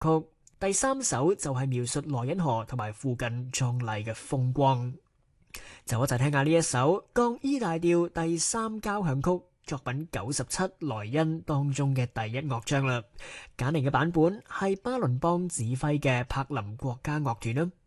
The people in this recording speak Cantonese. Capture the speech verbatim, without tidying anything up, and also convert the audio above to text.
曲，第三首就係描述萊茵河同埋附近壯麗嘅風光。就一齊聽下呢一首降 E 大調第三交響曲作品九十七萊茵當中嘅第一樂章啦。簡寧嘅版本係巴倫邦指揮嘅柏林國家樂團啦。